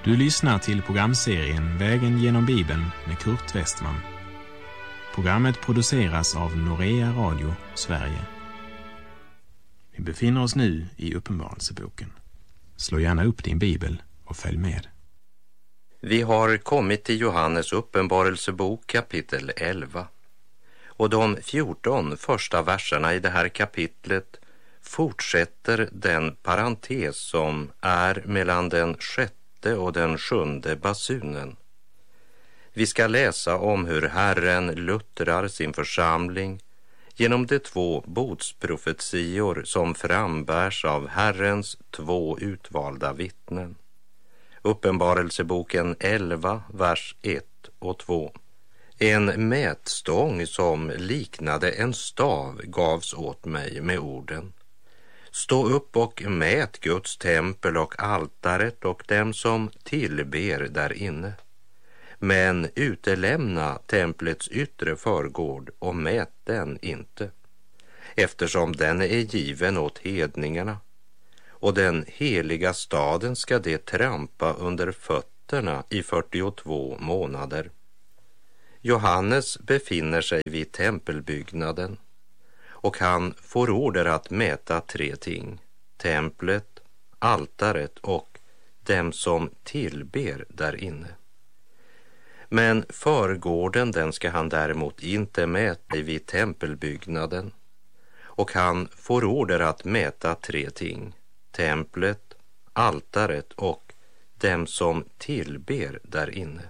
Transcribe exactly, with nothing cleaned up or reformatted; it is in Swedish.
Du lyssnar till programserien Vägen genom Bibeln med Kurt Westman. Programmet produceras av Norea Radio, Sverige. Vi befinner oss nu i Uppenbarelseboken. Slå gärna upp din bibel och följ med. Vi har kommit till Johannes uppenbarelsebok kapitel elva. Och de fjorton första verserna i det här kapitlet fortsätter den parentes som är mellan den sjätte och den sjunde basunen. Vi ska läsa om hur Herren luttrar sin församling genom de två botsprofetior som frambärs av Herrens två utvalda vittnen. Uppenbarelseboken elva, vers ett och två. En mätstång som liknade en stav gavs åt mig med orden: stå upp och mät Guds tempel och altaret och dem som tillber där inne. Men utelämna templets yttre förgård och mät den inte, eftersom den är given åt hedningarna, och den heliga staden ska det trampa under fötterna i fyrtiotvå månader. Johannes befinner sig vid tempelbyggnaden och han får order att mäta tre ting: templet, altaret och dem som tillber där inne. Men förgården, den ska han däremot inte mäta vid tempelbyggnaden, och han får order att mäta tre ting: templet, altaret och dem som tillber där inne.